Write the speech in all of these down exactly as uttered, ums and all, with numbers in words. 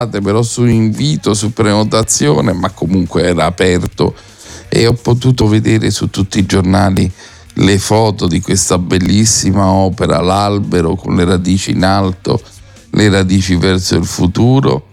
però su invito, su prenotazione, ma comunque era aperto e ho potuto vedere su tutti i giornali le foto di questa bellissima opera, l'albero con le radici in alto, le radici verso il futuro,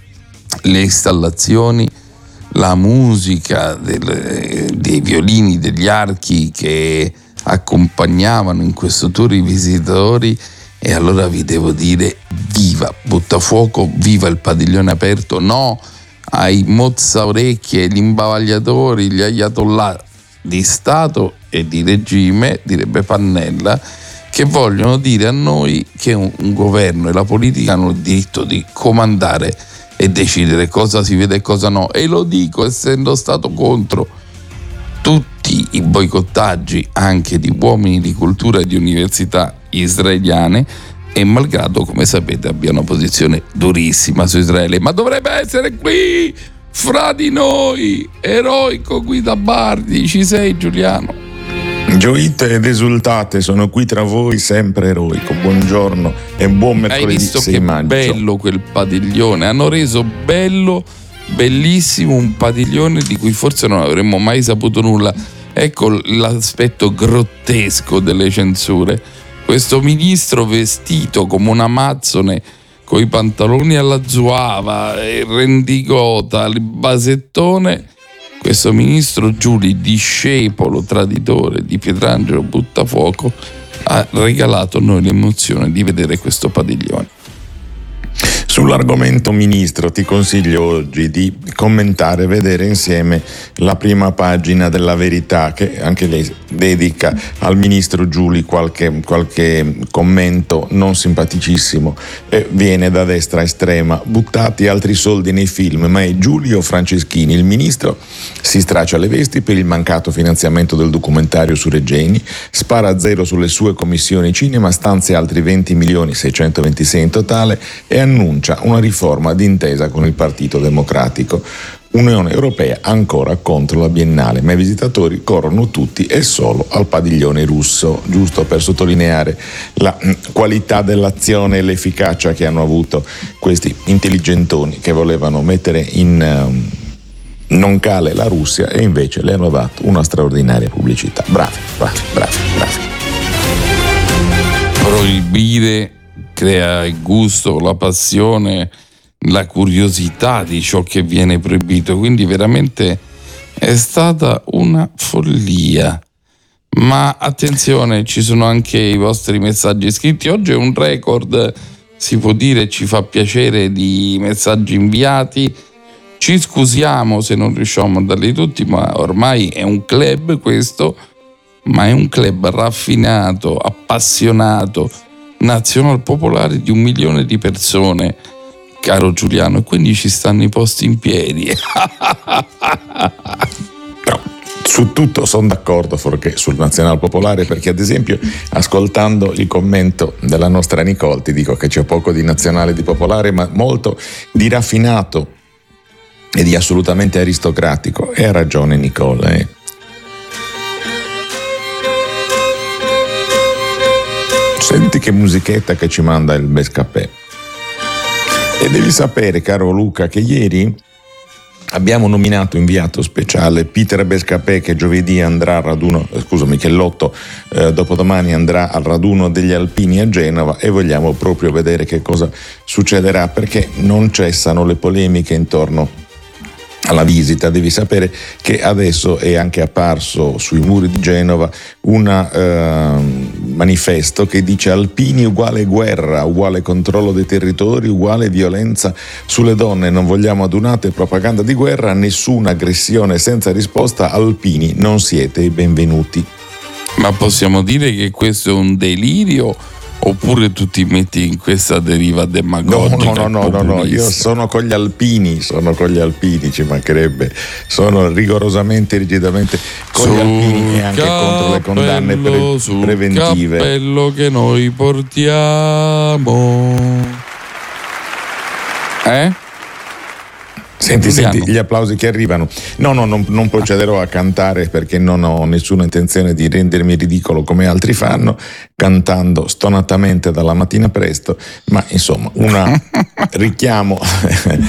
le installazioni, la musica del, dei violini, degli archi che accompagnavano in questo tour i visitatori. E allora vi devo dire, viva Buttafuoco, viva il padiglione aperto, no ai mozzaorecchie, gli imbavagliatori, gli ayatollah di Stato e di regime, direbbe Pannella, che vogliono dire a noi che un, un governo e la politica hanno il diritto di comandare e decidere cosa si vede e cosa no. E lo dico essendo stato contro tutti i boicottaggi anche di uomini di cultura e di università israeliane, e malgrado, come sapete, abbia una posizione durissima su Israele, ma dovrebbe essere qui fra di noi, eroico Guido Bardi. Ci sei, Giuliano? Gioite ed esultate, sono qui tra voi, sempre eroico. Buongiorno e buon mercoledì. Hai visto sei che maggio. Bello quel padiglione, hanno reso bello, bellissimo un padiglione di cui forse non avremmo mai saputo nulla. Ecco l'aspetto grottesco delle censure. Questo ministro vestito come un amazzone, coi pantaloni alla zuava, il rendigota, il basettone, questo ministro Giuli, discepolo traditore di Pietrangelo Buttafuoco, ha regalato a noi l'emozione di vedere questo padiglione. Sull'argomento ministro ti consiglio oggi di commentare e vedere insieme la prima pagina della Verità, che anche lei dedica al ministro Giuli qualche, qualche commento non simpaticissimo, e viene da destra estrema: buttati altri soldi nei film, ma è Giulio Franceschini. Il ministro si straccia le vesti per il mancato finanziamento del documentario su Regeni, spara a zero sulle sue commissioni cinema, stanzia altri venti milioni seicentoventisei in totale e annuncia una riforma d'intesa con il Partito Democratico. Unione Europea ancora contro la Biennale, ma i visitatori corrono tutti e solo al padiglione russo, giusto per sottolineare la qualità dell'azione e l'efficacia che hanno avuto questi intelligentoni che volevano mettere in um, non cale la Russia e invece le hanno dato una straordinaria pubblicità. Bravi, bravi, bravi, bravi. Proibire crea il gusto, la passione, la curiosità di ciò che viene proibito, quindi veramente è stata una follia. Ma attenzione, ci sono anche i vostri messaggi scritti. Oggi è un record, si può dire, ci fa piacere, di messaggi inviati. Ci scusiamo se non riusciamo a darli tutti, ma ormai è un club questo, ma è un club raffinato, appassionato, nazional popolare di un milione di persone, caro Giuliano, e quindi ci stanno i posti in piedi. No, su tutto sono d'accordo, fuorché sul nazional popolare, perché ad esempio ascoltando il commento della nostra Nicole ti dico che c'è poco di nazionale e di popolare, ma molto di raffinato e di assolutamente aristocratico. E ha ragione Nicole, eh. Senti che musichetta che ci manda il Bescapè. E devi sapere, caro Luca, che ieri abbiamo nominato inviato speciale Peter Bescapè, che giovedì andrà al raduno, scusami, che l'otto eh, dopodomani andrà al raduno degli Alpini a Genova, e vogliamo proprio vedere che cosa succederà, perché non cessano le polemiche intorno alla visita. Devi sapere che adesso è anche apparso sui muri di Genova un uh, manifesto che dice: Alpini uguale guerra, uguale controllo dei territori, uguale violenza sulle donne, non vogliamo adunate e propaganda di guerra, nessuna aggressione senza risposta, Alpini non siete i benvenuti. Ma possiamo dire che questo è un delirio? Oppure tu ti metti in questa deriva demagogica? No, no, no, no, no, io sono con gli alpini, sono con gli alpini, ci mancherebbe. Sono rigorosamente, rigidamente con sul gli alpini e anche cappello, contro le condanne pre- sul preventive. Cappello che noi portiamo. Eh? Senti, senti gli applausi che arrivano. No, no, non, non procederò a cantare perché non ho nessuna intenzione di rendermi ridicolo come altri fanno, cantando stonatamente dalla mattina presto, ma insomma, un richiamo